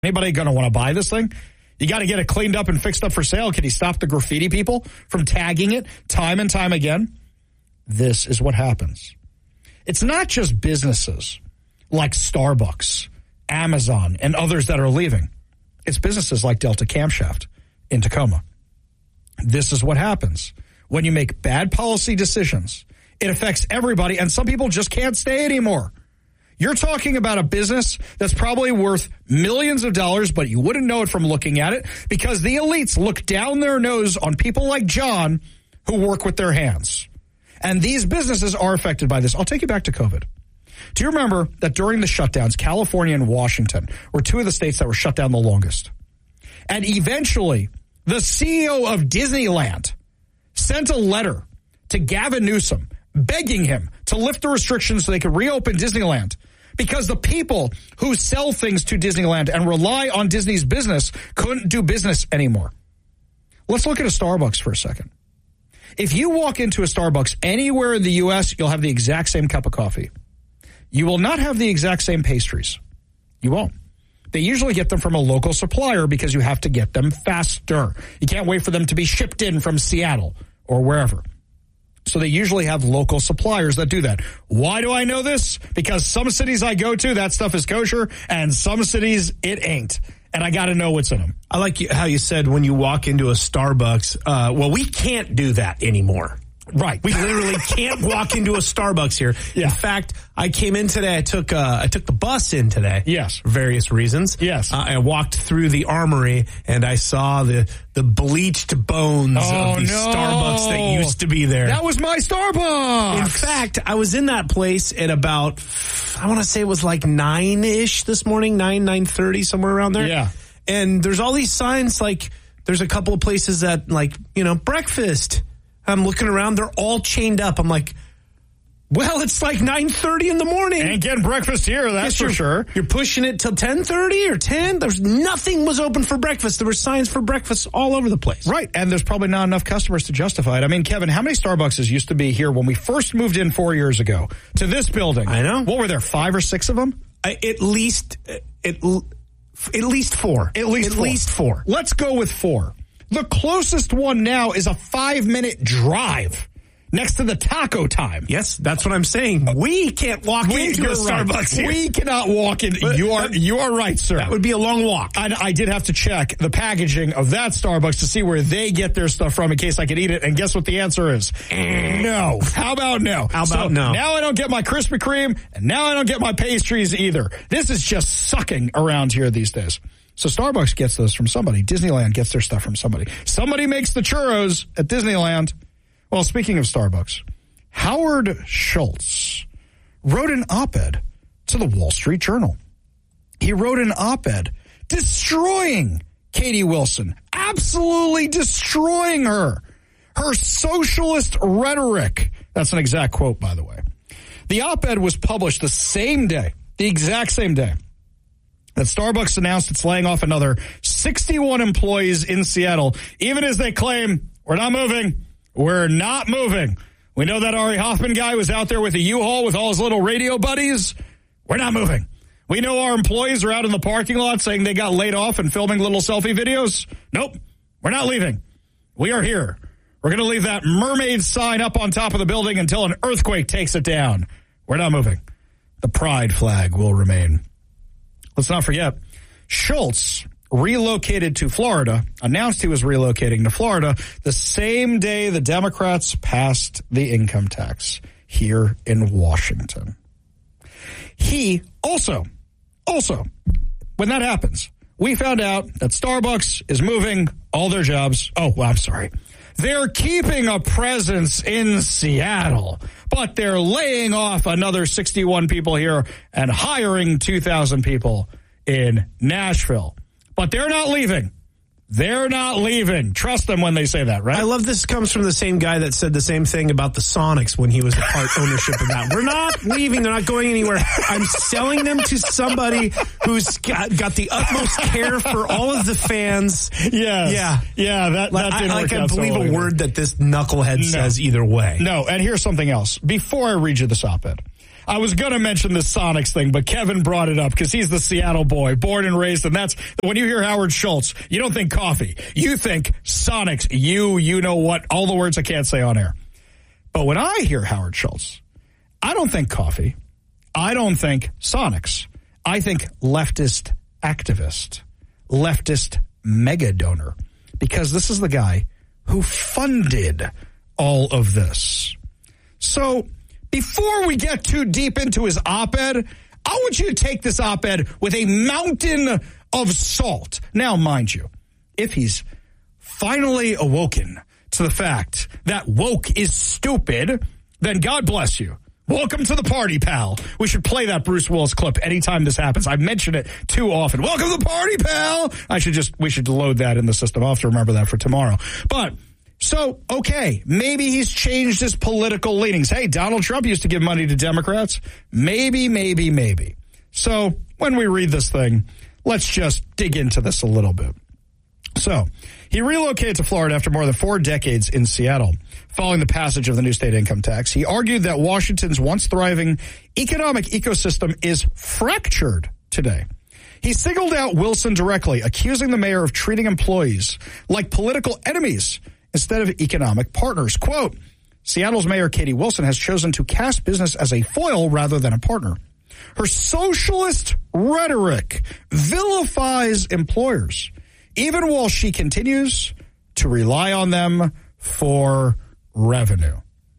Anybody going to want to buy this thing? You got to get it cleaned up and fixed up for sale. Can you stop the graffiti people from tagging it time and time again? This is what happens. It's not just businesses like Starbucks, Amazon, and others that are leaving. It's businesses like Delta Camshaft in Tacoma. This is what happens when you make bad policy decisions. It affects everybody, and some people just can't stay anymore. You're talking about a business that's probably worth millions of dollars, but you wouldn't know it from looking at it because the elites look down their nose on people like John who work with their hands. And these businesses are affected by this. I'll take you back to COVID. Do you remember that during the shutdowns, California and Washington were two of the states that were shut down the longest? And eventually, the CEO of Disneyland sent a letter to Gavin Newsom begging him to lift the restrictions so they could reopen Disneyland. Because the people who sell things to Disneyland and rely on Disney's business couldn't do business anymore. Let's look at a Starbucks for a second. If you walk into a Starbucks anywhere in the U.S., you'll have the exact same cup of coffee. You will not have the exact same pastries. You won't. They usually get them from a local supplier because you have to get them faster. You can't wait for them to be shipped in from Seattle or wherever. So they usually have local suppliers that do that. Why do I know this? Because some cities I go to, that stuff is kosher, and some cities it ain't. And I got to know what's in them. I like how you said when you walk into a Starbucks, well, we can't do that anymore. Right. We literally can't walk into a Starbucks here. Yeah. In fact, I came in today. I took the bus in today. Yes. For various reasons. Yes. I walked through the Armory and I saw the bleached bones of the Starbucks that used to be there. That was my Starbucks. In fact, I was in that place at about, I want to say it was like 9-ish this morning, 9:30, somewhere around there. Yeah. And there's all these signs, like there's a couple of places that, like, you know, breakfast. I'm looking around. They're all chained up. I'm like, well, it's like 9:30 in the morning. Ain't getting breakfast here, that's for sure. You're pushing it till 10:30 or 10. There's nothing was open for breakfast. There were signs for breakfast all over the place. Right, and there's probably not enough customers to justify it. I mean, Kevin, how many Starbucks used to be here when we first moved in 4 years ago to this building? I know. What were there, 5 or 6 of them? At least 4. At least four. Let's go with 4. The closest one now is a 5-minute drive next to the Taco Time. Yes, that's what I'm saying. We can't walk into a Starbucks here. We cannot walk in. You are right, sir. That would be a long walk. I did have to check the packaging of that Starbucks to see where they get their stuff from in case I could eat it. And guess what the answer is? No. How about no? No? Now I don't get my Krispy Kreme, and now I don't get my pastries either. This is just sucking around here these days. So Starbucks gets those from somebody. Disneyland gets their stuff from somebody. Somebody makes the churros at Disneyland. Well, speaking of Starbucks, Howard Schultz wrote an op-ed to the Wall Street Journal. He wrote an op-ed destroying Katie Wilson, absolutely destroying her. Her socialist rhetoric. That's an exact quote, by the way. The op-ed was published the same day, the exact same day, that Starbucks announced it's laying off another 61 employees in Seattle, even as they claim, we're not moving. We're not moving. We know that Ari Hoffman guy was out there with a U-Haul with all his little radio buddies. We're not moving. We know our employees are out in the parking lot saying they got laid off and filming little selfie videos. Nope. We're not leaving. We are here. We're going to leave that mermaid sign up on top of the building until an earthquake takes it down. We're not moving. The pride flag will remain. Let's not forget, Schultz relocated to Florida, announced he was relocating to Florida the same day the Democrats passed the income tax here in Washington. He also, when that happens, we found out that Starbucks is moving all their jobs. Oh, well, I'm sorry. They're keeping a presence in Seattle, but they're laying off another 61 people here and hiring 2,000 people in Nashville. But they're not leaving. They're not leaving. Trust them when they say that, right? I love this comes from the same guy that said the same thing about the Sonics when he was a part ownership of that. We're not leaving. They're not going anywhere. I'm selling them to somebody who's got the utmost care for all of the fans. Yes. Yeah. That didn't work out. I believe a word that this knucklehead says either way. No, and here's something else. Before I read you this op-ed, I was going to mention the Sonics thing, but Kevin brought it up because he's the Seattle boy, born and raised, and that's when you hear Howard Schultz, you don't think coffee. You think Sonics. You know what? All the words I can't say on air. But when I hear Howard Schultz, I don't think coffee. I don't think Sonics. I think leftist activist, leftist mega donor, because this is the guy who funded all of this. So before we get too deep into his op-ed, I want you to take this op-ed with a mountain of salt. Now, mind you, if he's finally awoken to the fact that woke is stupid, then God bless you. Welcome to the party, pal. We should play that Bruce Willis clip anytime this happens. I mention it too often. Welcome to the party, pal. We should load that in the system. I'll have to remember that for tomorrow. But, so, okay, maybe he's changed his political leanings. Hey, Donald Trump used to give money to Democrats. Maybe. So, when we read this thing, let's just dig into this a little bit. So, he relocated to Florida after more than 4 decades in Seattle. Following the passage of the new state income tax, he argued that Washington's once thriving economic ecosystem is fractured today. He singled out Wilson directly, accusing the mayor of treating employees like political enemies instead of economic partners. Quote, Seattle's Mayor Katie Wilson has chosen to cast business as a foil rather than a partner. Her socialist rhetoric vilifies employers, even while she continues to rely on them for revenue.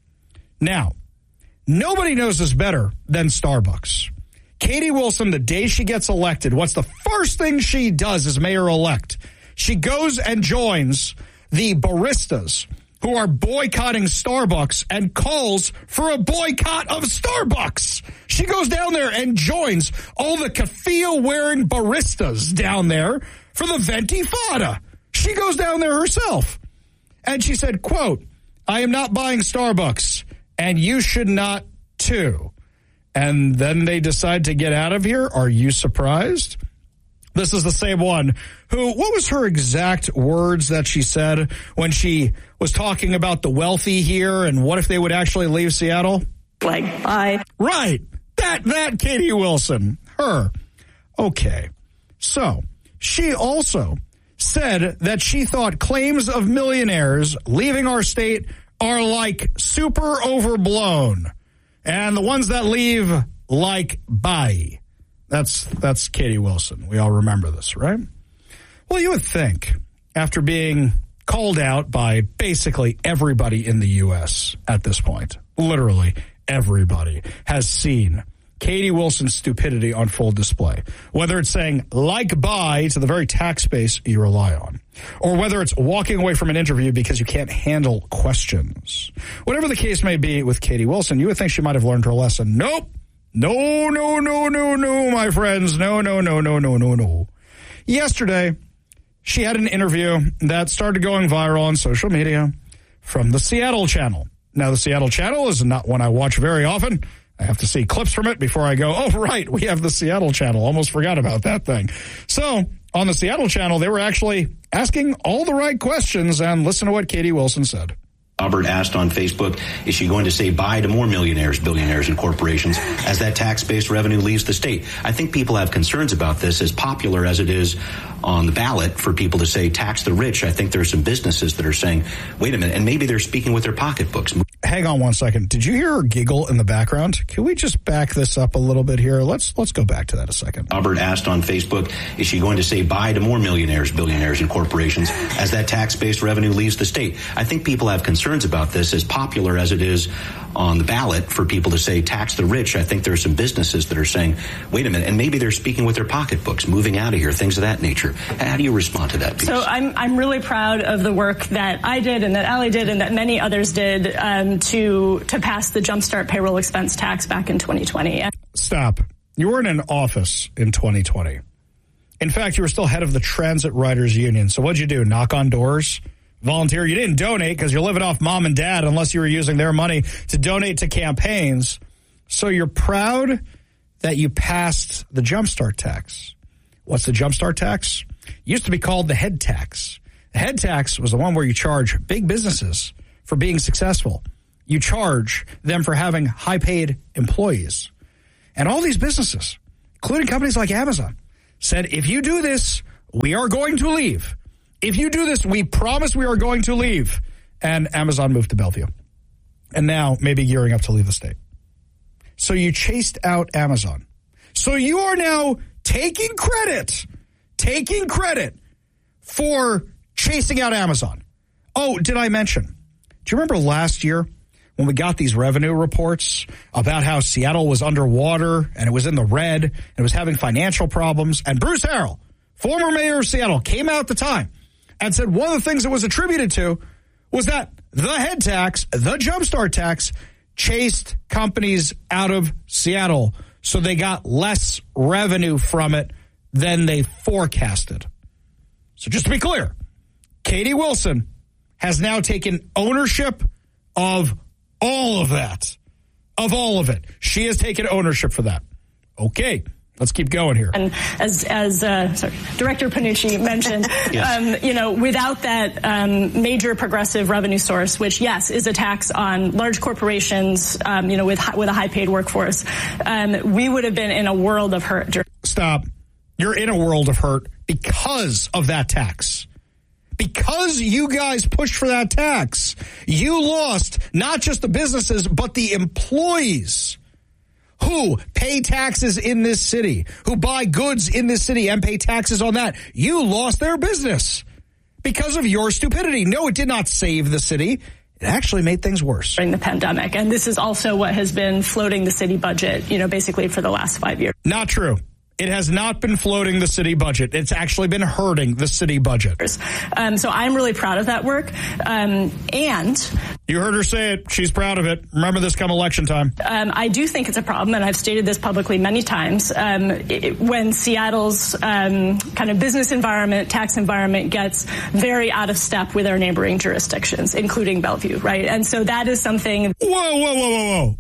Now, nobody knows this better than Starbucks. Katie Wilson, the day she gets elected, what's the first thing she does as mayor-elect? She goes and joins the baristas who are boycotting Starbucks and calls for a boycott of Starbucks. She goes down there and joins all the keffiyeh-wearing baristas down there for the Ventifada. She goes down there herself. And she said, quote, I am not buying Starbucks, and you should not too. And then they decide to get out of here. Are you surprised? This is the same one who, what was her exact words that she said when she was talking about the wealthy here and what if they would actually leave Seattle? Like, bye. Right. That Katie Wilson. Her. Okay. So, she also said that she thought claims of millionaires leaving our state are like super overblown. And the ones that leave, like, bye. That's Katie Wilson. We all remember this, right? Well, you would think, after being called out by basically everybody in the U.S. at this point, literally everybody has seen Katie Wilson's stupidity on full display. Whether it's saying, like, bye to the very tax base you rely on, or whether it's walking away from an interview because you can't handle questions. Whatever the case may be with Katie Wilson, you would think she might have learned her lesson. Nope. No, my friends. No. Yesterday, she had an interview that started going viral on social media from the Seattle Channel. Now, the Seattle Channel is not one I watch very often. I have to see clips from it before I go, oh, right, we have the Seattle Channel. Almost forgot about that thing. So, on the Seattle Channel, they were actually asking all the right questions, and listen to what Katie Wilson said. Robert asked on Facebook, is she going to say bye to more millionaires, billionaires, and corporations as that tax-based revenue leaves the state? I think people have concerns about this, as popular as it is on the ballot for people to say tax the rich. I think there are some businesses that are saying, wait a minute, and maybe they're speaking with their pocketbooks. Hang on one second. Did you hear her giggle in the background? Can we just back this up a little bit here? Let's go back to that a second. Robert asked on Facebook, is she going to say bye to more millionaires, billionaires, and corporations as that tax-based revenue leaves the state? I think people have concerns about this, as popular as it is on the ballot for people to say tax the rich. I think there are some businesses that are saying, wait a minute, and maybe they're speaking with their pocketbooks, moving out of here, things of that nature. How do you respond to that piece? So I'm really proud of the work that I did and that Allie did and that many others did to pass the Jumpstart payroll expense tax back in 2020. Stop. You weren't in office in 2020. In fact, you were still head of the Transit Riders Union. So what'd you do? Knock on doors? Volunteer? You didn't donate because you're living off mom and dad unless you were using their money to donate to campaigns. So you're proud that you passed the Jumpstart tax. What's the Jumpstart tax? It used to be called the head tax. The head tax was the one where you charge big businesses for being successful. You charge them for having high-paid employees. And all these businesses, including companies like Amazon, said, if you do this, we are going to leave. If you do this, we promise we are going to leave. And Amazon moved to Bellevue. And now maybe gearing up to leave the state. So you chased out Amazon. So you are now taking credit for chasing out Amazon. Oh, did I mention? Do you remember last year when we got these revenue reports about how Seattle was underwater and it was in the red and it was having financial problems? And Bruce Harrell, former mayor of Seattle, came out at the time and said one of the things it was attributed to was that the head tax, the Jumpstart tax, chased companies out of Seattle, so they got less revenue from it than they forecasted. So just to be clear, Katie Wilson has now taken ownership of all of that, of all of it. She has taken ownership for that. Okay. Let's keep going here. And as Director Panucci mentioned, yes. Without that major progressive revenue source, which, yes, is a tax on large corporations, with a high-paid workforce, we would have been in a world of hurt. Stop. You're in a world of hurt because of that tax. Because you guys pushed for that tax, you lost not just the businesses, but the employees who pay taxes in this city, who buy goods in this city and pay taxes on that. You lost their business because of your stupidity. No, it did not save the city. It actually made things worse. During the pandemic. And this is also what has been floating the city budget, basically for the last 5 years. Not true. It has not been floating the city budget. It's actually been hurting the city budget. So I'm really proud of that work. And you heard her say it. She's proud of it. Remember this come election time. I do think it's a problem, and I've stated this publicly many times. When Seattle's kind of business environment, tax environment gets very out of step with our neighboring jurisdictions, including Bellevue, right? And so that is something. Whoa.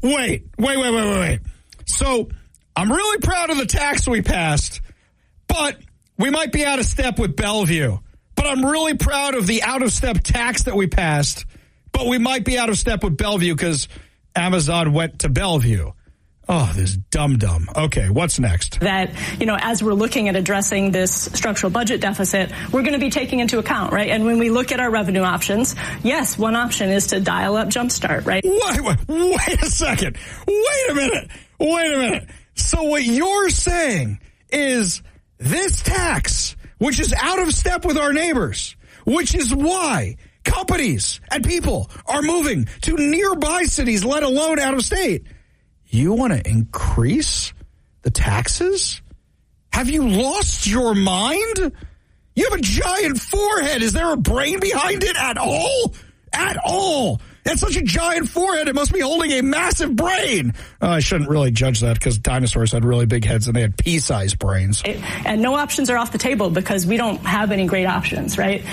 Wait. So I'm really proud of the tax we passed, but we might be out of step with Bellevue. But I'm really proud of the out-of-step tax that we passed, but we might be out of step with Bellevue because Amazon went to Bellevue. Oh, this dum-dum. Okay, what's next? That, as we're looking at addressing this structural budget deficit, we're going to be taking into account, right? And when we look at our revenue options, yes, one option is to dial up Jumpstart, right? Wait a second. Wait a minute. So what you're saying is this tax, which is out of step with our neighbors, which is why companies and people are moving to nearby cities, let alone out of state. You want to increase the taxes? Have you lost your mind? You have a giant forehead. Is there a brain behind it at all? At all? That's such a giant forehead. It must be holding a massive brain. I shouldn't really judge that because dinosaurs had really big heads and they had pea-sized brains. And no options are off the table because we don't have any great options, right?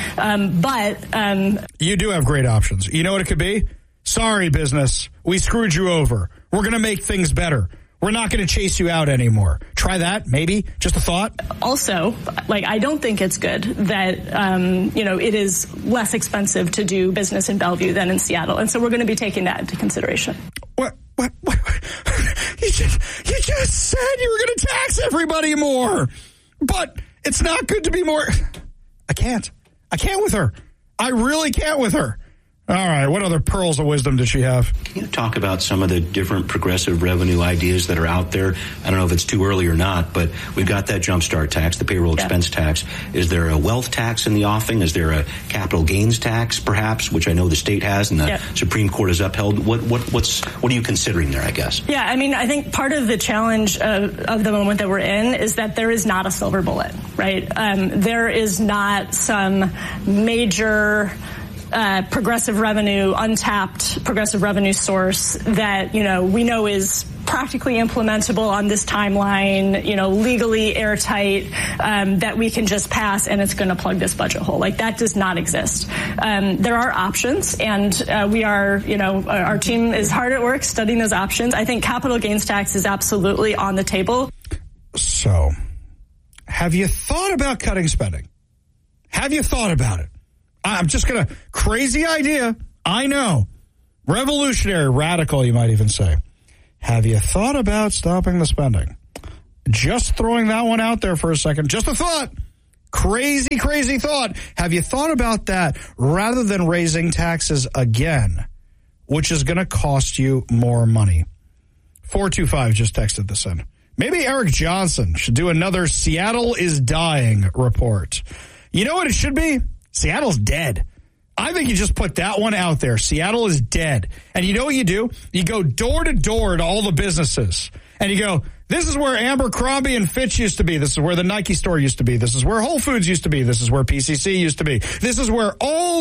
You do have great options. You know what it could be? Sorry, business. We screwed you over. We're going to make things better. We're not going to chase you out anymore. Try that, maybe. Just a thought. Also, I don't think it's good that, it is less expensive to do business in Bellevue than in Seattle. And so we're going to be taking that into consideration. What? You just said you were going to tax everybody more. But it's not good to be more. I can't with her. I really can't with her. All right, what other pearls of wisdom does she have? Can you talk about some of the different progressive revenue ideas that are out there? I don't know if it's too early or not, but we've got that Jumpstart tax, the payroll expense tax. Is there a wealth tax in the offing? Is there a capital gains tax, perhaps, which I know the state has and the Supreme Court has upheld? What are you considering there, I guess? Yeah, I think part of the challenge of the moment that we're in is that there is not a silver bullet, right? There is not some major progressive revenue, untapped progressive revenue source that, we know is practically implementable on this timeline, legally airtight, that we can just pass and it's going to plug this budget hole. That does not exist. There are options, and we are, our team is hard at work studying those options. I think capital gains tax is absolutely on the table. So, have you thought about cutting spending? Have you thought about it? I'm just going to, crazy idea, I know, revolutionary, radical, you might even say. Have you thought about stopping the spending? Just throwing that one out there for a second. Just a thought. Crazy, crazy thought. Have you thought about that rather than raising taxes again, which is going to cost you more money? 425 just texted this in. Maybe Eric Johnson should do another Seattle is dying report. You know what it should be? Seattle's dead. I think you just put that one out there. Seattle is dead. And you know what you do? You go door to door to all the businesses. And you go, this is where Abercrombie and Fitch used to be. This is where the Nike store used to be. This is where Whole Foods used to be. This is where PCC used to be. This is where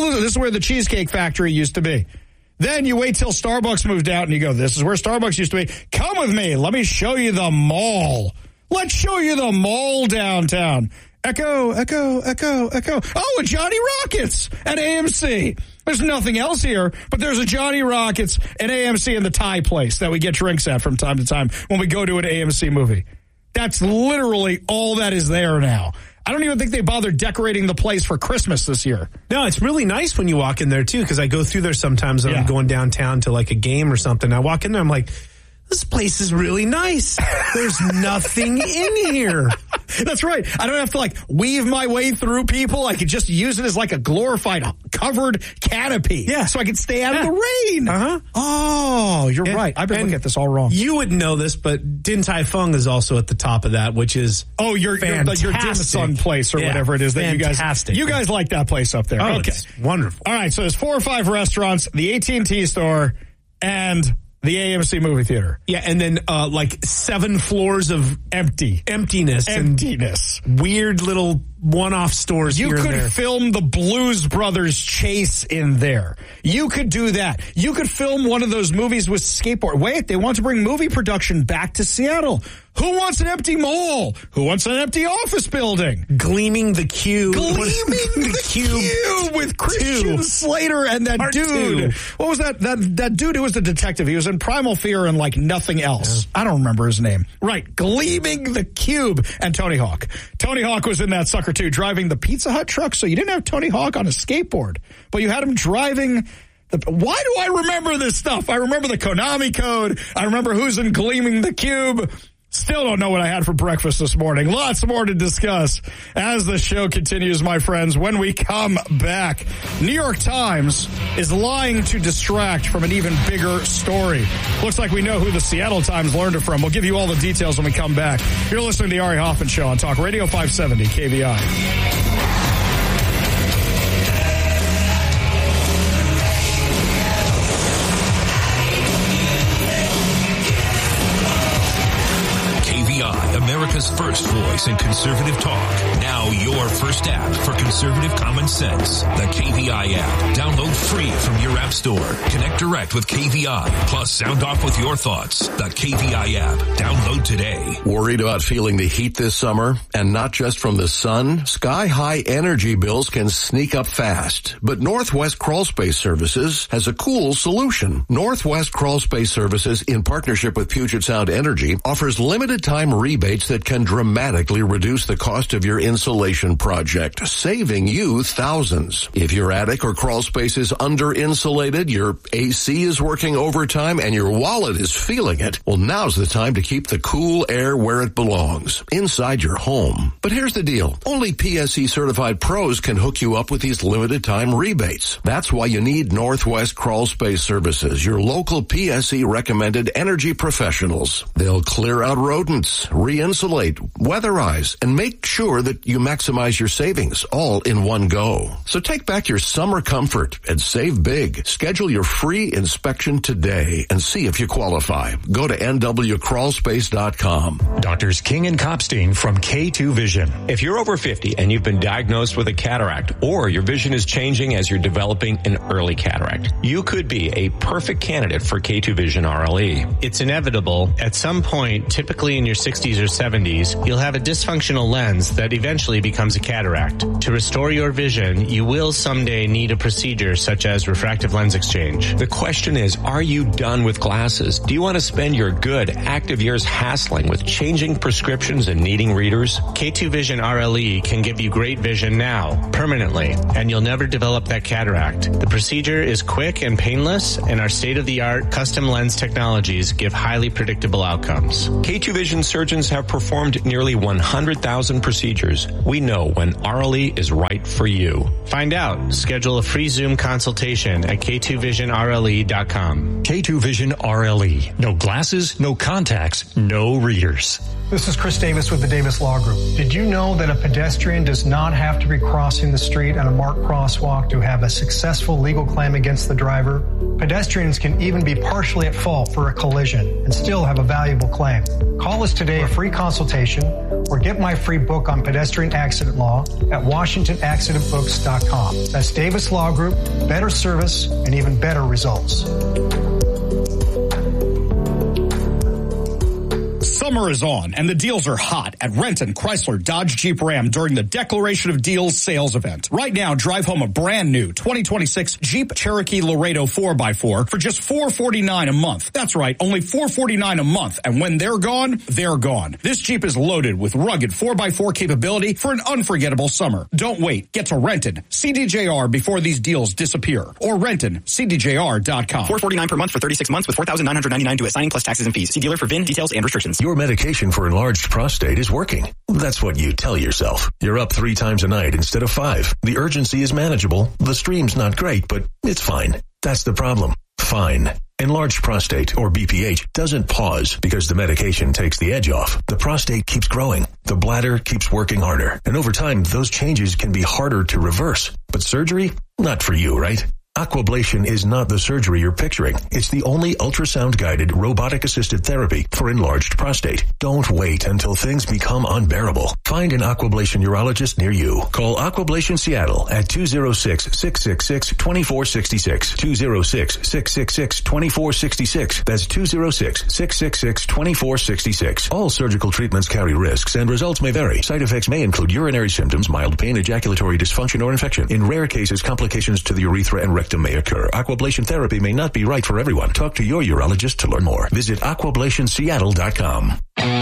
the Cheesecake Factory used to be. Then you wait till Starbucks moved out and you go, this is where Starbucks used to be. Come with me. Let me show you the mall. Let's show you the mall downtown. Echo, echo, echo, echo. Oh, a Johnny Rockets at AMC. There's nothing else here, but there's a Johnny Rockets at AMC in the Thai place that we get drinks at from time to time when we go to an AMC movie. That's literally all that is there now. I don't even think they bothered decorating the place for Christmas this year. No, it's really nice when you walk in there, too, because I go through there sometimes when I'm going downtown to like a game or something. I walk in there, I'm like, this place is really nice. There's nothing in here. That's right. I don't have to like weave my way through people. I could just use it as like a glorified covered canopy. Yeah. So I could stay out of the rain. Uh-huh. Oh, you're right. I've been looking at this all wrong. You would know this, but Din Tai Fung is also at the top of that, which is your dim sum place or whatever it is that you guys like that place up there. Oh, okay. It's wonderful. All right. So there's 4 or 5 restaurants, the AT&T store, and the AMC movie theater. Yeah, and then like 7 floors of emptiness. And weird little one-off stores here and there. You could film the Blues Brothers chase in there. You could do that. You could film one of those movies with skateboard. Wait, they want to bring movie production back to Seattle. Who wants an empty mall? Who wants an empty office building? Gleaming the Cube. Gleaming the Cube with Christian Slater and that Part dude. 2. What was that? That dude who was the detective. He was in Primal Fear and like nothing else. Yeah. I don't remember his name. Right. Gleaming the Cube and Tony Hawk. Tony Hawk was in that sucker too, driving the Pizza Hut truck. So you didn't have Tony Hawk on a skateboard, but you had him driving. Why do I remember this stuff? I remember the Konami code. I remember who's in Gleaming the Cube. Still don't know what I had for breakfast this morning. Lots more to discuss as the show continues, my friends. When we come back, New York Times is lying to distract from an even bigger story. Looks like we know who the Seattle Times learned it from. We'll give you all the details when we come back. You're listening to the Ari Hoffman Show on Talk Radio 570 KVI. America's first voice in conservative talk. Now your first app for conservative common sense. The KVI app. Download free from your app store. Connect direct with KVI. Plus sound off with your thoughts. The KVI app. Download today. Worried about feeling the heat this summer? And not just from the sun? Sky-high energy bills can sneak up fast. But Northwest Crawl Space Services has a cool solution. Northwest Crawl Space Services, in partnership with Puget Sound Energy, offers limited time rebates that can dramatically reduce the cost of your insulation project, saving you thousands. If your attic or crawl space is under-insulated, your AC is working overtime, and your wallet is feeling it, well, now's the time to keep the cool air where it belongs, inside your home. But here's the deal. Only PSE-certified pros can hook you up with these limited-time rebates. That's why you need Northwest Crawl Space Services, your local PSE-recommended energy professionals. They'll clear out rodents, re-insulate, weatherize, and make sure that you maximize your savings all in one go. So take back your summer comfort and save big. Schedule your free inspection today and see if you qualify. Go to nwcrawlspace.com. Doctors King and Kopstein from K2 Vision. If you're over 50 and you've been diagnosed with a cataract, or your vision is changing as you're developing an early cataract, you could be a perfect candidate for K2 Vision RLE. It's inevitable at some point, typically in your 60s or 70s, 70s, you'll have a dysfunctional lens that eventually becomes a cataract. To restore your vision, you will someday need a procedure such as refractive lens exchange. The question is, are you done with glasses? Do you want to spend your good, active years hassling with changing prescriptions and needing readers? K2 Vision RLE can give you great vision now, permanently, and you'll never develop that cataract. The procedure is quick and painless, and our state-of-the-art custom lens technologies give highly predictable outcomes. K2 Vision surgeons have performed nearly 100,000 procedures. We know when RLE is right for you. Find out. Schedule a free Zoom consultation at k2visionrle.com. K2 Vision RLE. No glasses, no contacts, no readers. This is Chris Davis with the Davis Law Group. Did you know that a pedestrian does not have to be crossing the street at a marked crosswalk to have a successful legal claim against the driver? Pedestrians can even be partially at fault for a collision and still have a valuable claim. Call us today for a free consultation or get my free book on pedestrian accident law at WashingtonAccidentBooks.com. That's Davis Law Group, better service and even better results. Summer is on, and the deals are hot at Renton, Chrysler, Dodge, Jeep, Ram during the Declaration of Deals sales event. Right now, drive home a brand new 2026 Jeep Cherokee Laredo 4x4 for just $449 a month. That's right, only $449 a month, and when they're gone, they're gone. This Jeep is loaded with rugged 4x4 capability for an unforgettable summer. Don't wait. Get to Renton, CDJR before these deals disappear, or RentonCDJR.com. $449 per month for 36 months with $4,999 due at signing plus taxes and fees. See dealer for VIN details and restrictions. Your medication for enlarged prostate is working. That's what you tell yourself. You're up 3 times a night instead of 5. The urgency is manageable. The stream's not great, but it's fine. That's the problem. Fine. Enlarged prostate, or BPH, doesn't pause because the medication takes the edge off. The prostate keeps growing. The bladder keeps working harder. And over time, those changes can be harder to reverse. But surgery? Not for you, right? Aquablation is not the surgery you're picturing. It's the only ultrasound-guided, robotic-assisted therapy for enlarged prostate. Don't wait until things become unbearable. Find an Aquablation urologist near you. Call Aquablation Seattle at 206-666-2466. 206-666-2466. That's 206-666-2466. All surgical treatments carry risks and results may vary. Side effects may include urinary symptoms, mild pain, ejaculatory dysfunction, or infection. In rare cases, complications to the urethra and rectum may occur. Aquablation therapy may not be right for everyone. Talk to your urologist to learn more. Visit aquablationseattle.com.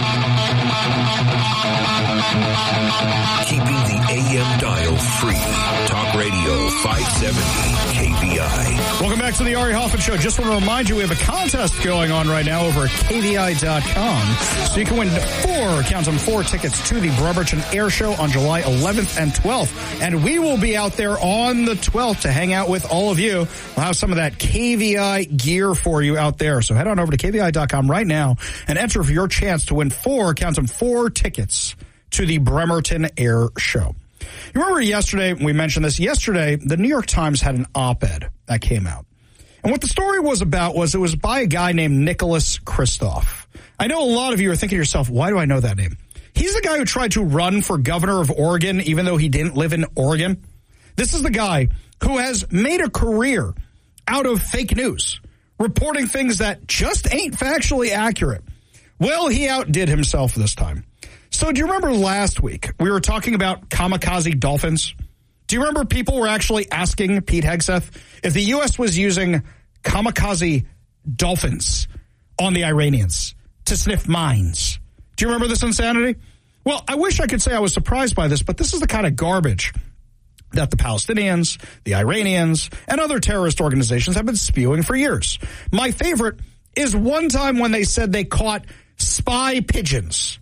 Keeping the AM dial free. Talk Radio 570 KVI. Welcome back to the Ari Hoffman Show. Just want to remind you, we have a contest going on right now over at KVI.com. So you can win 4 tickets to the Bremerton Air Show on July 11th and 12th. And we will be out there on the 12th to hang out with all of you. We'll have some of that KVI gear for you out there. So head on over to KVI.com right now and enter for your chance to win 4 tickets to the Bremerton Air Show. You remember yesterday, we mentioned this, yesterday, the New York Times had an op-ed that came out. And what the story was about was it was by a guy named Nicholas Kristof. I know a lot of you are thinking to yourself, why do I know that name? He's the guy who tried to run for governor of Oregon, even though he didn't live in Oregon. This is the guy who has made a career out of fake news, reporting things that just ain't factually accurate. Well, he outdid himself this time. So do you remember last week we were talking about kamikaze dolphins? Do you remember people were actually asking Pete Hegseth if the U.S. was using kamikaze dolphins on the Iranians to sniff mines? Do you remember this insanity? Well, I wish I could say I was surprised by this, but this is the kind of garbage that the Palestinians, the Iranians, and other terrorist organizations have been spewing for years. My favorite is one time when they said they caught spy pigeons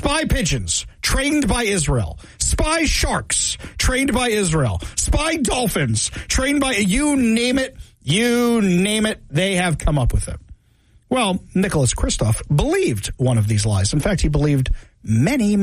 trained by Israel, spy sharks trained by Israel, spy dolphins trained by, you name it, they have come up with it. Well, Nicholas Kristof believed one of these lies. In fact, he believed many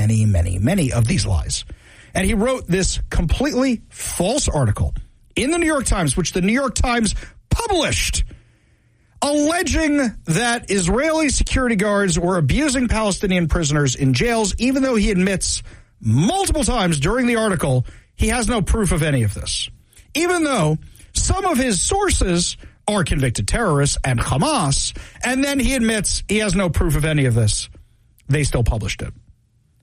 of these lies. And he wrote this completely false article in the New York Times, which the New York Times published, alleging that Israeli security guards were abusing Palestinian prisoners in jails, even though he admits multiple times during the article he has no proof of any of this. Even though some of his sources are convicted terrorists and Hamas, and then he admits he has no proof of any of this, they still published it.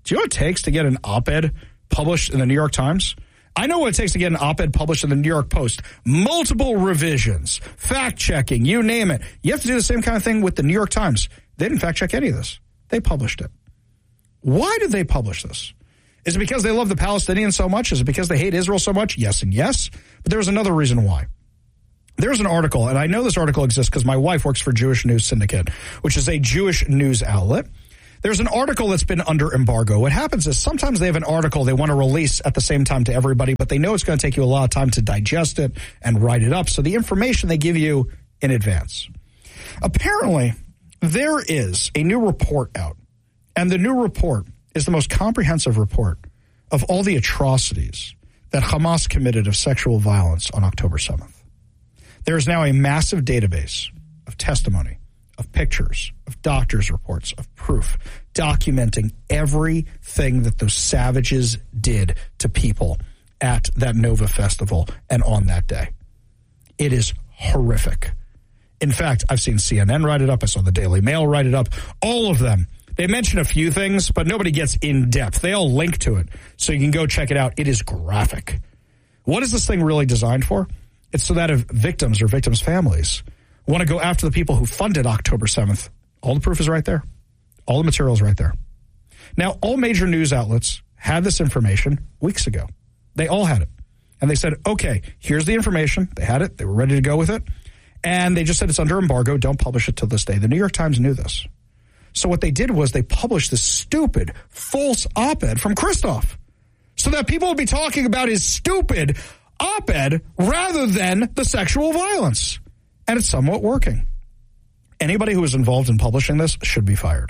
Do you know what it takes to get an op-ed published in the New York Times? I know what it takes to get an op-ed published in the New York Post. Multiple revisions, fact-checking, you name it. You have to do the same kind of thing with the New York Times. They didn't fact-check any of this. They published it. Why did they publish this? Is it because they love the Palestinians so much? Is it because they hate Israel so much? Yes and yes. But there's another reason why. There's an article, and I know this article exists because my wife works for Jewish News Syndicate, which is a Jewish news outlet. There's an article that's been under embargo. What happens is sometimes they have an article they want to release at the same time to everybody, but they know it's going to take you a lot of time to digest it and write it up. So the information they give you in advance. Apparently, there is a new report out, and the new report is the most comprehensive report of all the atrocities that Hamas committed of sexual violence on October 7th. There is now a massive database of testimony, of pictures, of doctors' reports, of proof, documenting everything that those savages did to people at that Nova Festival and on that day. It is horrific. In fact, I've seen CNN write it up. I saw the Daily Mail write it up. All of them. They mention a few things, but nobody gets in depth. They all link to it, so you can go check it out. It is graphic. What is this thing really designed for? It's so that if victims or victims' families want to go after the people who funded October 7th, all the proof is right there. All the material is right there. Now, all major news outlets had this information weeks ago. They all had it. And they said, okay, here's the information. They had it. They were ready to go with it. And they just said it's under embargo. Don't publish it till this day. The New York Times knew this. So what they did was they published this stupid, false op-ed from Christoph so that people would be talking about his stupid op-ed rather than the sexual violence. And it's somewhat working. Anybody who was involved in publishing this should be fired.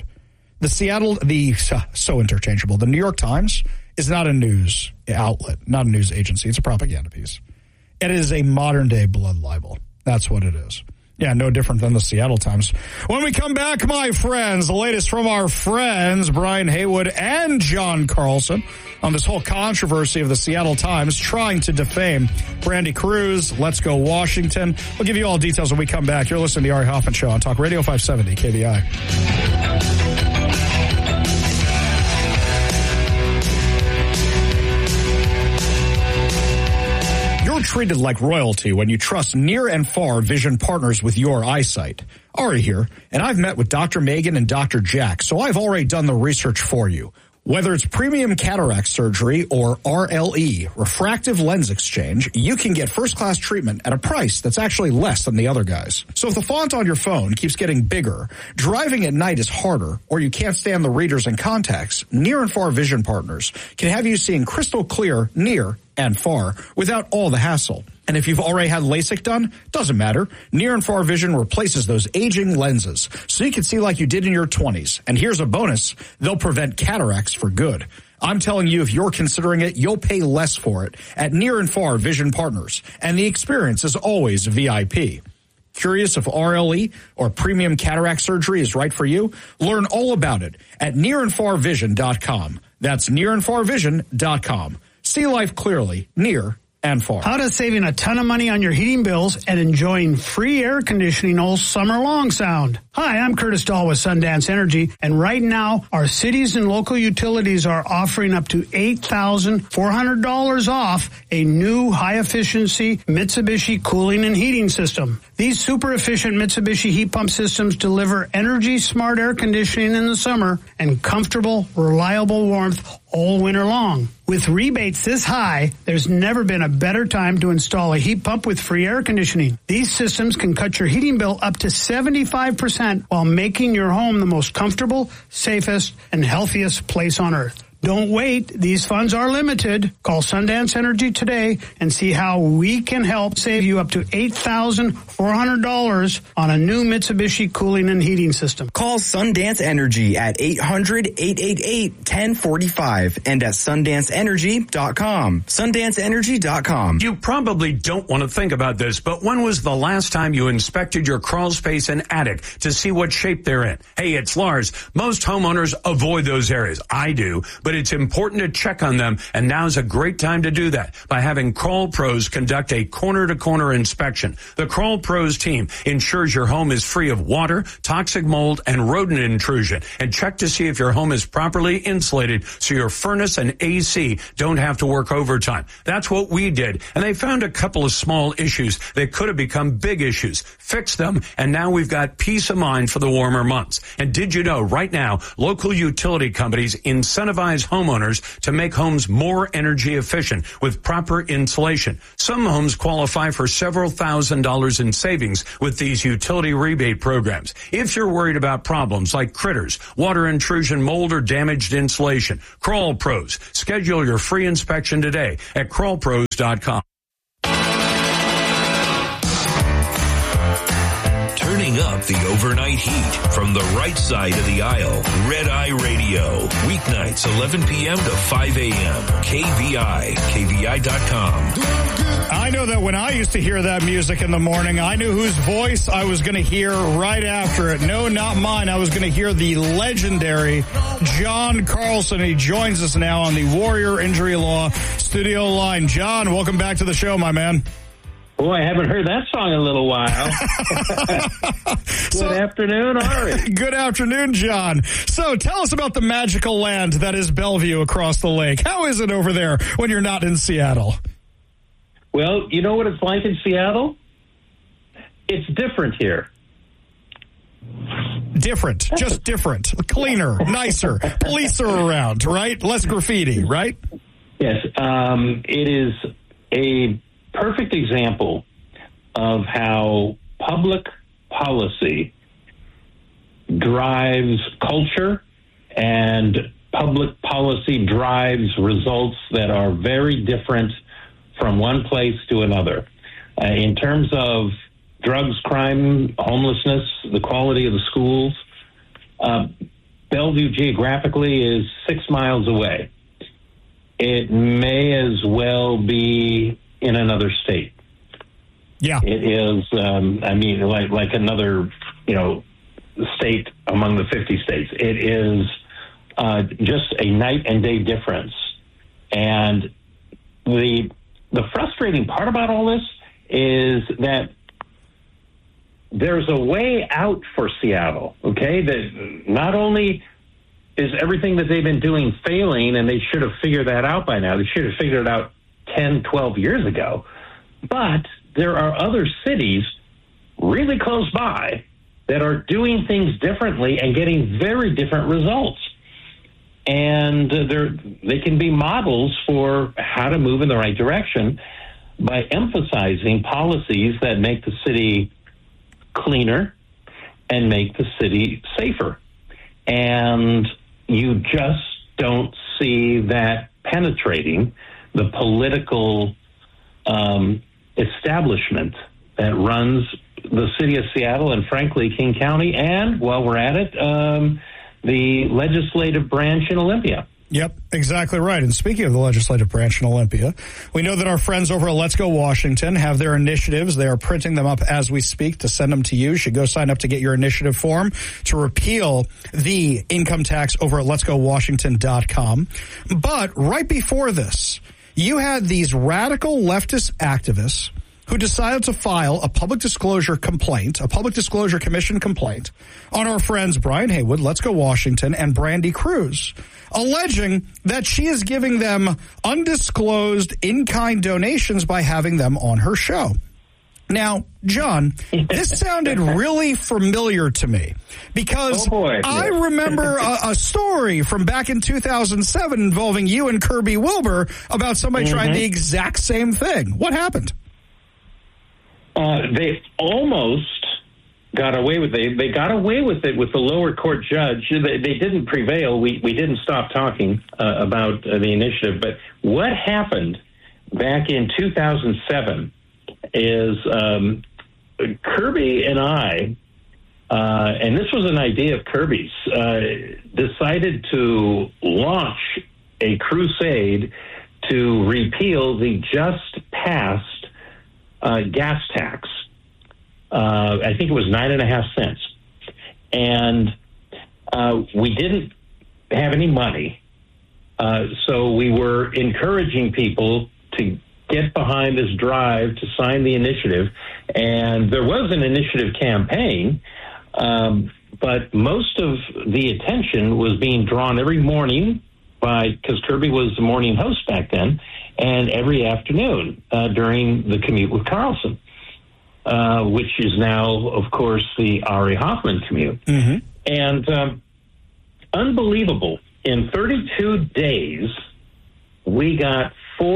So interchangeable. The New York Times is not a news outlet, not a news agency. It's a propaganda piece. It is a modern-day blood libel. That's what it is. Yeah, no different than the Seattle Times. When we come back, my friends, the latest from our friends, Brian Haywood and John Carlson, on this whole controversy of the Seattle Times trying to defame Brandy Cruz. Let's go Washington. We'll give you all details when we come back. You're listening to the Ari Hoffman Show on Talk Radio 570 KVI. Treated like royalty when you trust near and far vision partners with your eyesight. Ari here, and I've met with Dr. Megan and Dr. Jack, so I've already done the research for you. Whether it's premium cataract surgery or RLE, refractive lens exchange, you can get first-class treatment at a price that's actually less than the other guys. So if the font on your phone keeps getting bigger, driving at night is harder, or you can't stand the readers and contacts, Near and Far Vision Partners can have you seeing crystal clear near and far without all the hassle. And if you've already had LASIK done, doesn't matter. Near and Far Vision replaces those aging lenses so you can see like you did in your 20s. And here's a bonus. They'll prevent cataracts for good. I'm telling you, if you're considering it, you'll pay less for it at Near and Far Vision Partners. And the experience is always VIP. Curious if RLE or premium cataract surgery is right for you? Learn all about it at nearandfarvision.com. That's nearandfarvision.com. See life clearly, near and far. How does saving a ton of money on your heating bills and enjoying free air conditioning all summer long sound? Hi, I'm Curtis Dahl with Sundance Energy, and right now, our cities and local utilities are offering up to $8,400 off a new high-efficiency Mitsubishi cooling and heating system. These super-efficient Mitsubishi heat pump systems deliver energy-smart air conditioning in the summer and comfortable, reliable warmth all winter long. With rebates this high, there's never been a better time to install a heat pump with free air conditioning. These systems can cut your heating bill up to 75% while making your home the most comfortable, safest, and healthiest place on earth. Don't wait. These funds are limited. Call Sundance Energy today and see how we can help save you up to $8,400 on a new Mitsubishi cooling and heating system. Call Sundance Energy at 800-888-1045 and at sundanceenergy.com. Sundanceenergy.com. You probably don't want to think about this, but when was the last time you inspected your crawl space and attic to see what shape they're in? Hey, it's Lars. Most homeowners avoid those areas. I do. but it's important to check on them, and now's a great time to do that by having Kroll Pros conduct a corner-to-corner inspection. The Kroll Pros team ensures your home is free of water, toxic mold, and rodent intrusion, and check to see if your home is properly insulated so your furnace and AC don't have to work overtime. That's what we did, and they found a couple of small issues that could have become big issues. Fixed them, and now we've got peace of mind for the warmer months. And did you know right now, local utility companies incentivize homeowners to make homes more energy efficient with proper insulation. Some homes qualify for several $1,000s in savings with these utility rebate programs. If you're worried about problems like critters, water intrusion, mold, or damaged insulation, Kroll Pros. Schedule your free inspection today at KrollPros.com. Turning up the overnight heat from the right side of the aisle. Red Eye Radio. Weeknights 11 p.m. to 5 a.m. KVI. KVI.com. I know that when I used to hear that music in the morning, I knew whose voice I was going to hear right after it. No, not mine. I was going to hear the legendary John Carlson. He joins us now on the Warrior Injury Law studio line. John, welcome back to the show, my man. Boy, I haven't heard that song in a little while. Good afternoon, Ari. Good afternoon, John. So tell us about the magical land that is Bellevue across the lake. How is it over there when you're not in Seattle? Well, you know what it's like in Seattle? It's different here. Different, just different. Cleaner, nicer. Police are around, right? Less graffiti, right? Yes. It is a perfect example of how public policy drives culture and public policy drives results that are very different from one place to another. In terms of drugs, crime, homelessness, the quality of the schools, Bellevue geographically is 6 miles away. It may as well be in another state. Yeah. It is, like another, state among the 50 states. It is just a night and day difference. And the frustrating part about all this is that there's a way out for Seattle, okay? That not only is everything that they've been doing failing, and they should have figured that out by now. They should have figured it out 10, 12 years ago. But there are other cities really close by that are doing things differently and getting very different results. And they can be models for how to move in the right direction by emphasizing policies that make the city cleaner and make the city safer. And you just don't see that penetrating the political establishment that runs the city of Seattle and, frankly, King County, and, while we're at it, the legislative branch in Olympia. Yep, exactly right. And speaking of the legislative branch in Olympia, we know that our friends over at Let's Go Washington have their initiatives. They are printing them up as we speak to send them to you. You should go sign up to get your initiative form to repeal the income tax over at letsgowashington.com. But right before this, you had these radical leftist activists who decided to file a public disclosure complaint, a public disclosure commission complaint on our friends Brian Haywood, Let's Go Washington, and Brandy Cruz, alleging that she is giving them undisclosed in-kind donations by having them on her show. Now, John, this sounded really familiar to me because I remember a story from back in 2007 involving you and Kirby Wilbur about somebody trying the exact same thing. What happened? They almost got away with it. They got away with it with the lower court judge. They didn't prevail. We didn't stop talking about the initiative. But what happened back in 2007 is Kirby and I, and this was an idea of Kirby's, decided to launch a crusade to repeal the just passed gas tax. I think it was 9.5 cents. And we didn't have any money. So we were encouraging people to get behind this drive to sign the initiative. And there was an initiative campaign, but most of the attention was being drawn every morning because Kirby was the morning host back then, and every afternoon during the commute with Carlson, which is now, of course, the Ari Hoffman commute. Mm-hmm. And unbelievable. In 32 days, we got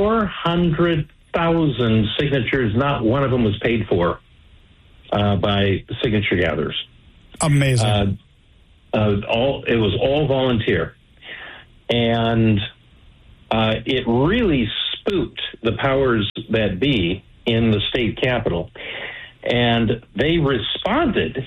400,000 signatures. Not one of them was paid for by signature gatherers. Amazing. It was all volunteer. And it really spooked the powers that be in the state capitol. And they responded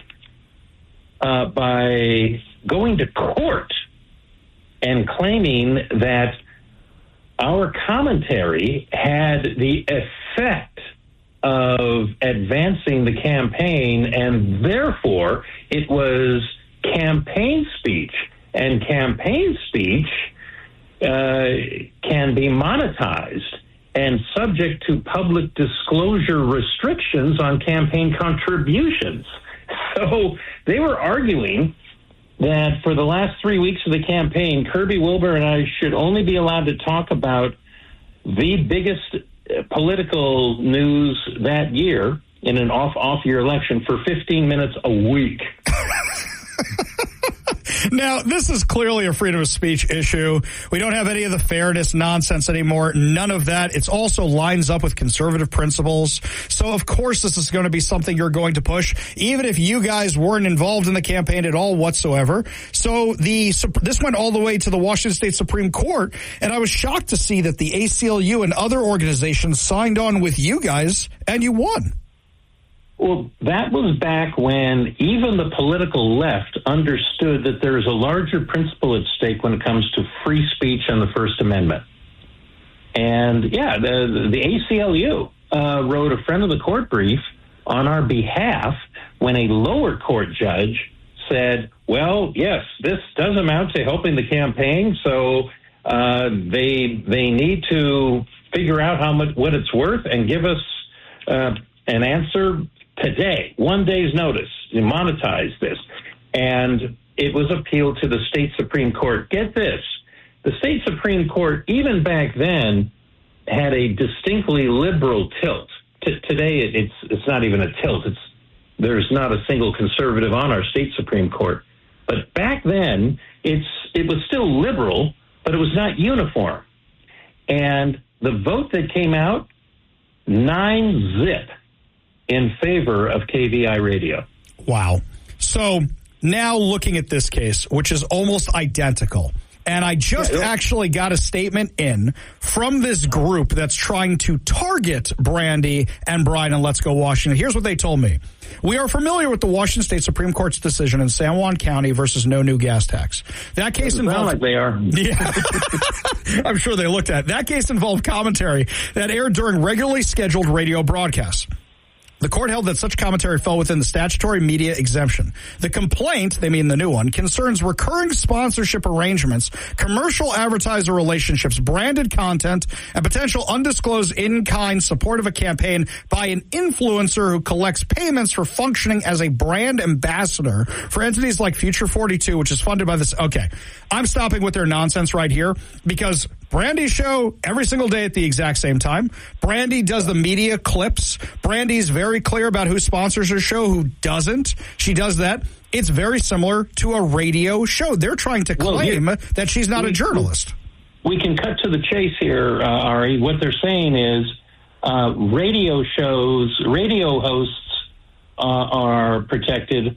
by going to court and claiming that our commentary had the effect of advancing the campaign, and therefore it was campaign speech. And campaign speech can be monetized and subject to public disclosure restrictions on campaign contributions. So they were arguing that for the last 3 weeks of the campaign, Kirby Wilbur and I should only be allowed to talk about the biggest political news that year in an off-year election for 15 minutes a week. Now, this is clearly a freedom of speech issue. We don't have any of the fairness nonsense anymore. None of that. It also lines up with conservative principles. So, of course, this is going to be something you're going to push, even if you guys weren't involved in the campaign at all whatsoever. So this went all the way to the Washington State Supreme Court, and I was shocked to see that the ACLU and other organizations signed on with you guys, and you won. Well, that was back when even the political left understood that there is a larger principle at stake when it comes to free speech and the First Amendment. And, yeah, the ACLU wrote a friend of the court brief on our behalf when a lower court judge said, well, yes, this does amount to helping the campaign, so they need to figure out what it's worth and give us an answer today, 1 day's notice, to monetize this. And it was appealed to the state Supreme Court. Get this, the state Supreme Court, even back then, had a distinctly liberal tilt. Today, it's not even a tilt. There's not a single conservative on our state Supreme Court. But back then, it was still liberal, but it was not uniform. And the vote that came out, 9-0 in favor of KVI Radio. Wow. So now looking at this case, which is almost identical, and I just actually got a statement in from this group that's trying to target Brandy and Brian and Let's Go Washington. Here's what they told me. We are familiar with the Washington State Supreme Court's decision in San Juan County versus no new gas tax. That case involved... like they are. Yeah. I'm sure they looked at it. That case involved commentary that aired during regularly scheduled radio broadcasts. The court held that such commentary fell within the statutory media exemption. The complaint, they mean the new one, concerns recurring sponsorship arrangements, commercial advertiser relationships, branded content, and potential undisclosed in-kind support of a campaign by an influencer who collects payments for functioning as a brand ambassador for entities like Future 42, which is funded by this. Okay, I'm stopping with their nonsense right here because Brandy's show every single day at the exact same time. Brandy does the media clips. Brandy's very clear about who sponsors her show, who doesn't. She does that. It's very similar to a radio show. They're trying to claim that she's not a journalist. We can cut to the chase here, Ari. What they're saying is radio hosts are protected.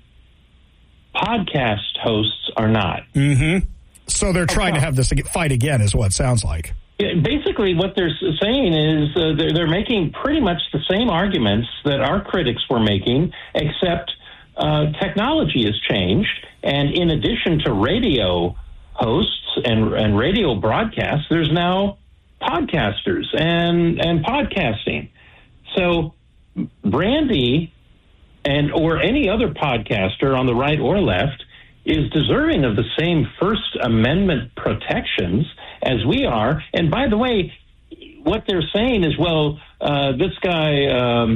Podcast hosts are not. Mm-hmm. So they're trying to have this fight again is what it sounds like. Yeah, basically, what they're saying is they're making pretty much the same arguments that our critics were making, except technology has changed. And in addition to radio hosts and radio broadcasts, there's now podcasters and podcasting. So Brandy or any other podcaster on the right or left is deserving of the same First Amendment protections as we are. And by the way, what they're saying is, well, this guy,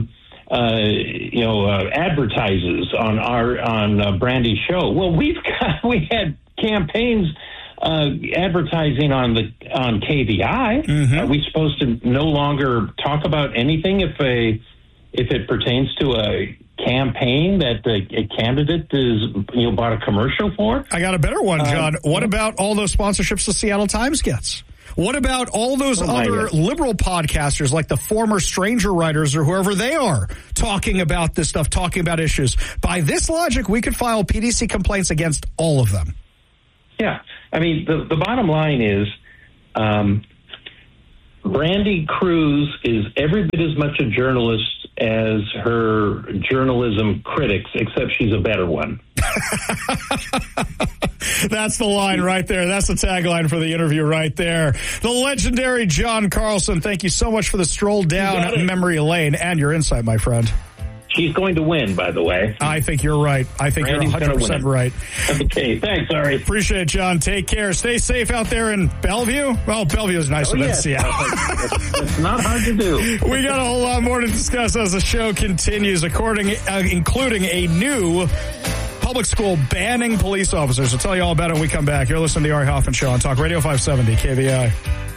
advertises on Brandy's show. Well, we had campaigns advertising on KVI. Mm-hmm. Are we supposed to no longer talk about anything if it pertains to a campaign that a candidate is bought a commercial for? I got a better one, John. What about all those sponsorships the Seattle Times gets? What about all those other liberal podcasters like the former Stranger Writers or whoever they are talking about this stuff, talking about issues? By this logic, we could file PDC complaints against all of them. Yeah. I mean, the bottom line is Brandy Cruz is every bit as much a journalist as her journalism critics, except she's a better one. That's the line right there. That's the tagline for the interview right there. The legendary John Carlson, thank you so much for the stroll down memory lane and your insight, my friend. She's going to win, by the way. I think you're right. I think Brandy's you're 100% right. Okay, thanks, Ari. Appreciate it, John. Take care. Stay safe out there in Bellevue. Well, Bellevue is nicer than Seattle. It's not hard to do. We got a whole lot more to discuss as the show continues, including a new public school banning police officers. I'll tell you all about it when we come back. You're listening to the Ari Hoffman Show on Talk Radio 570 KVI.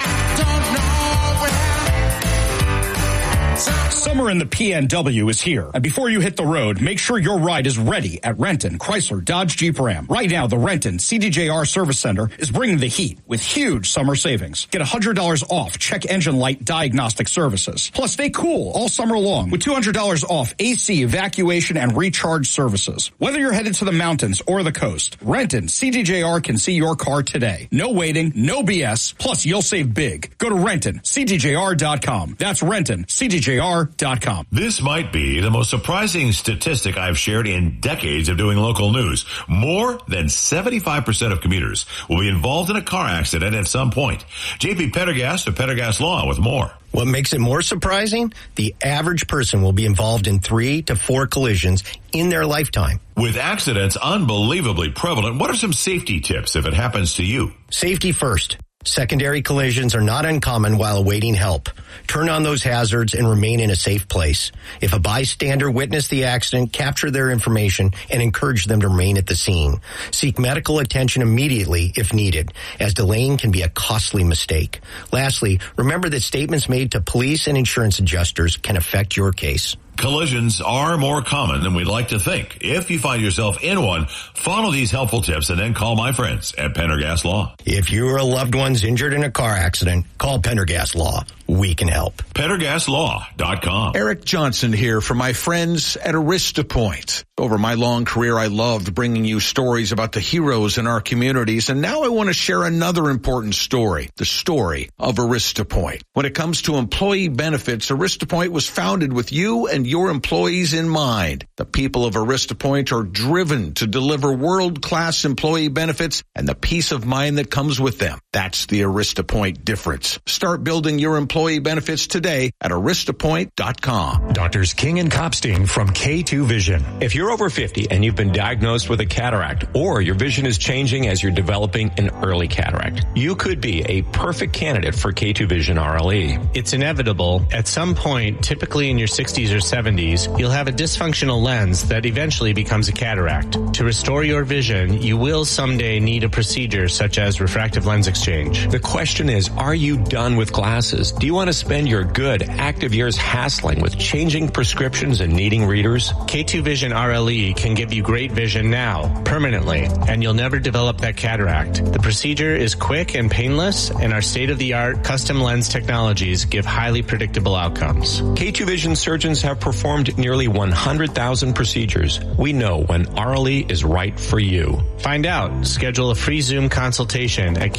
Summer in the PNW is here. And before you hit the road, make sure your ride is ready at Renton, Chrysler, Dodge, Jeep, Ram. Right now, the Renton CDJR Service Center is bringing the heat with huge summer savings. Get $100 off check engine light diagnostic services. Plus, stay cool all summer long with $200 off AC evacuation and recharge services. Whether you're headed to the mountains or the coast, Renton CDJR can see your car today. No waiting, no BS. Plus, you'll save big. Go to RentonCDJR.com. That's RentonCDJR.com. This might be the most surprising statistic I've shared in decades of doing local news. More than 75% of commuters will be involved in a car accident at some point. JP Pendergast of Pendergast Law with more. What makes it more surprising? The average person will be involved in 3 to 4 collisions in their lifetime. With accidents unbelievably prevalent, what are some safety tips if it happens to you? Safety first. Secondary collisions are not uncommon while awaiting help. Turn on those hazards and remain in a safe place. If a bystander witnessed the accident, capture their information and encourage them to remain at the scene. Seek medical attention immediately if needed, as delaying can be a costly mistake. Lastly, remember that statements made to police and insurance adjusters can affect your case. Collisions are more common than we'd like to think. If you find yourself in one, follow these helpful tips and then call my friends at Pendergast Law. If you or a loved one's injured in a car accident, call Pendergast Law. We can help. PendergastLaw.com. Eric Johnson here for my friends at AristaPoint. Over my long career, I loved bringing you stories about the heroes in our communities, and now I want to share another important story, the story of AristaPoint. When it comes to employee benefits, AristaPoint was founded with you and your employees in mind. The people of AristaPoint are driven to deliver world-class employee benefits and the peace of mind that comes with them. That's the AristaPoint difference. Start building your employee benefits today at aristapoint.com. Doctors King and Copstein from K2 Vision. If you're over 50 and you've been diagnosed with a cataract, or your vision is changing as you're developing an early cataract, you could be a perfect candidate for K2 Vision RLE. It's inevitable. At some point, typically in your 60s or 70s, you'll have a dysfunctional lens that eventually becomes a cataract. To restore your vision, you will someday need a procedure such as refractive lens exchange. The question is, are you done with glasses? Do you want to spend your good, active years hassling with changing prescriptions and needing readers? K2 Vision RLE can give you great vision now, permanently, and you'll never develop that cataract. The procedure is quick and painless, and our state-of-the-art custom lens technologies give highly predictable outcomes. K2 Vision surgeons have performed nearly 100,000 procedures. We know when RLE is right for you. Find out. Schedule a free Zoom consultation at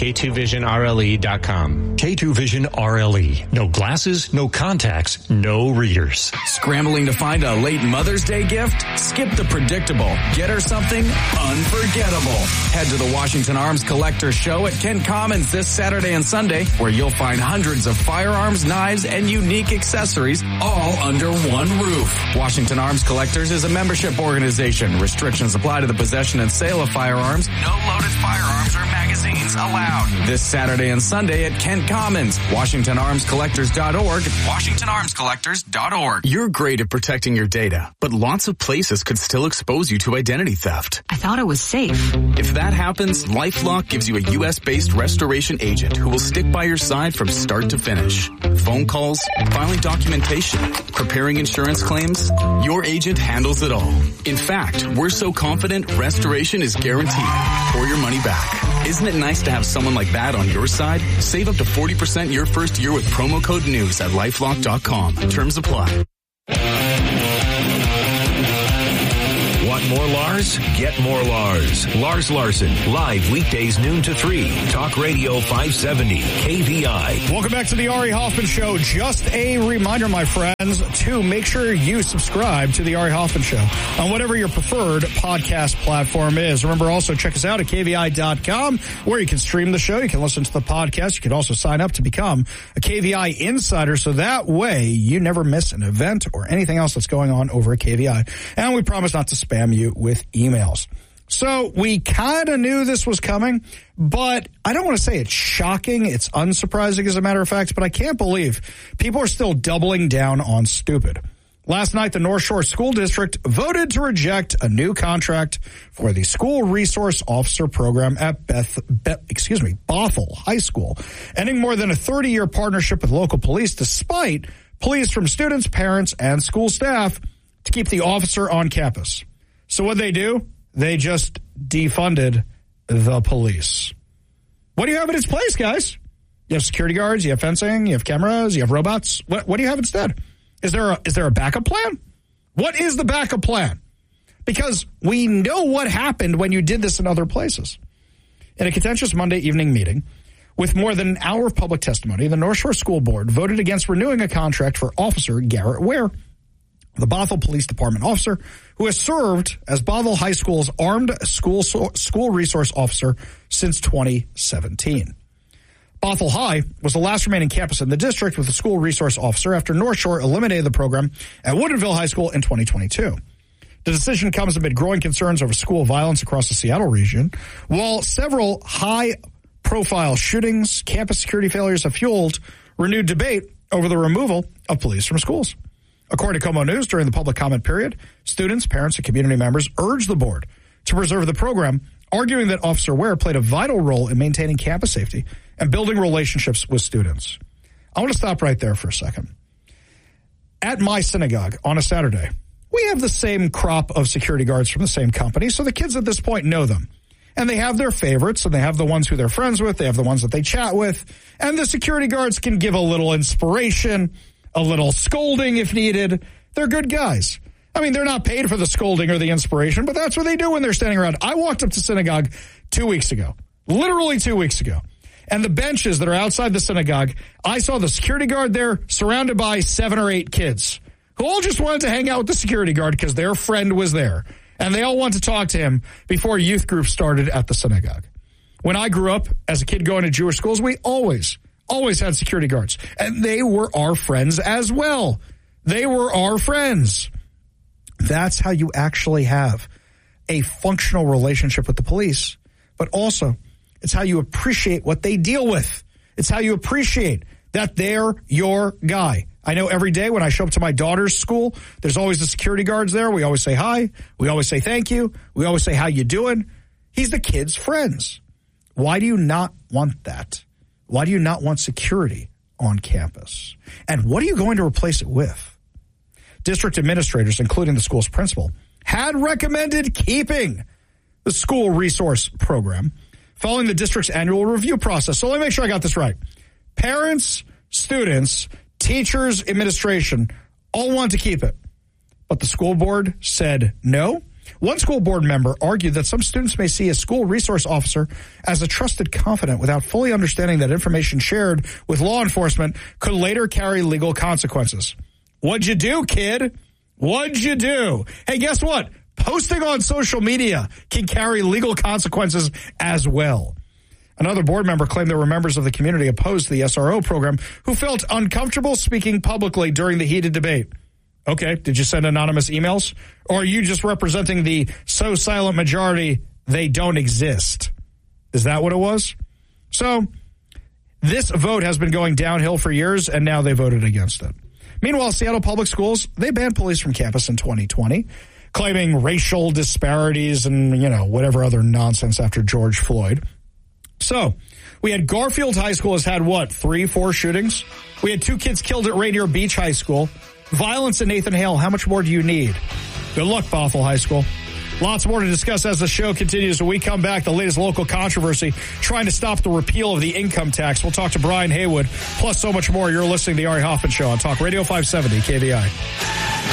K2VisionRLE.com. K2 Vision RLE. No glasses, no contacts, no readers. Scrambling to find a late Mother's Day gift? Skip Skip the predictable. Get her something unforgettable. Head to the Washington Arms Collector Show at Kent Commons this Saturday and Sunday, where you'll find hundreds of firearms, knives, and unique accessories all under one roof. Washington Arms Collectors is a membership organization. Restrictions apply to the possession and sale of firearms. No loaded firearms or magazines allowed. This Saturday and Sunday at Kent Commons. WashingtonArmsCollectors.org. WashingtonArmsCollectors.org. You're great at protecting your data, but lots of places could still expose you to identity theft. I thought it was safe. If that happens, LifeLock gives you a U.S.-based restoration agent who will stick by your side from start to finish. Phone calls, filing documentation, preparing insurance claims, your agent handles it all. In fact, we're so confident restoration is guaranteed or your money back. Isn't it nice to have someone like that on your side? Save up to 40% your first year with promo code NEWS at LifeLock.com. Terms apply. Want more Lars? Get more Lars. Lars Larson, live weekdays noon to 3. Talk Radio 570, KVI. Welcome back to the Ari Hoffman Show. Just a reminder, my friends, to make sure you subscribe to the Ari Hoffman Show on whatever your preferred podcast platform is. Remember, also check us out at KVI.com, where you can stream the show. You can listen to the podcast. You can also sign up to become a KVI insider, so that way you never miss an event or anything else that's going on over at KVI. And we promise not to spam you with emails. So we kind of knew this was coming, but I don't want to say it's shocking. It's unsurprising, as a matter of fact, but I can't believe people are still doubling down on stupid. Last night, the North Shore School District voted to reject a new contract for the School Resource Officer Program at Bothell High School, ending more than a 30-year partnership with local police, despite pleas from students, parents, and school staff to keep the officer on campus. So what they do? They just defunded the police. What do you have in its place, guys? You have security guards, you have fencing, you have cameras, you have robots. What do you have instead? Is there a backup plan? What is the backup plan? Because we know what happened when you did this in other places. In a contentious Monday evening meeting, with more than an hour of public testimony, the North Shore School Board voted against renewing a contract for Officer Garrett Ware, the Bothell Police Department officer who has served as Bothell High School's armed school resource officer since 2017. Bothell High was the last remaining campus in the district with a school resource officer after North Shore eliminated the program at Woodinville High School in 2022. The decision comes amid growing concerns over school violence across the Seattle region, while several high-profile shootings, campus security failures have fueled renewed debate over the removal of police from schools. According to Como News, during the public comment period, students, parents, and community members urged the board to preserve the program, arguing that Officer Ware played a vital role in maintaining campus safety and building relationships with students. I want to stop right there for a second. At my synagogue on a Saturday, we have the same crop of security guards from the same company, so the kids at this point know them. And they have their favorites, and they have the ones who they're friends with, they have the ones that they chat with, and the security guards can give a little inspiration, a little scolding if needed. They're good guys. I mean, they're not paid for the scolding or the inspiration, but that's what they do when they're standing around. I walked up to synagogue 2 weeks ago, literally 2 weeks ago, and the benches that are outside the synagogue, I saw the security guard there surrounded by 7 or 8 kids who all just wanted to hang out with the security guard because their friend was there, and they all wanted to talk to him before youth group started at the synagogue. When I grew up as a kid going to Jewish schools, we always had security guards, and they were our friends as well. They were our friends. That's how you actually have a functional relationship with the police, but also it's how you appreciate what they deal with. It's how you appreciate that they're your guy. I know every day when I show up to my daughter's school, there's always the security guards there. We always say hi. We always say thank you. We always say, how you doing? He's the kid's friends. Why do you not want that? Why do you not want security on campus? And what are you going to replace it with? District administrators, including the school's principal, had recommended keeping the school resource program following the district's annual review process. So let me make sure I got this right. Parents, students, teachers, administration all want to keep it. But the school board said no. One school board member argued that some students may see a school resource officer as a trusted confidant without fully understanding that information shared with law enforcement could later carry legal consequences. What'd you do, kid? What'd you do? Hey, guess what? Posting on social media can carry legal consequences as well. Another board member claimed there were members of the community opposed to the SRO program who felt uncomfortable speaking publicly during the heated debate. Okay, did you send anonymous emails? Or are you just representing the so silent majority they don't exist? Is that what it was? So this vote has been going downhill for years, and now they voted against it. Meanwhile, Seattle Public Schools, they banned police from campus in 2020, claiming racial disparities and, whatever other nonsense after George Floyd. So, we had Garfield High School has had, 3-4 shootings? We had 2 kids killed at Rainier Beach High School. Violence in Nathan Hale. How much more do you need? Good luck, Bothell High School. Lots more to discuss as the show continues. When we come back, the latest local controversy trying to stop the repeal of the income tax. We'll talk to Brian Haywood, plus so much more. You're listening to the Ari Hoffman Show on Talk Radio 570 KVI.